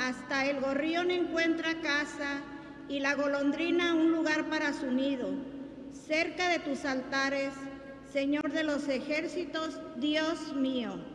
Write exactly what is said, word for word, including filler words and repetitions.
hasta el gorrión encuentra casa y la golondrina un lugar para su nido. Cerca de tus altares, Señor de los ejércitos, Dios mío.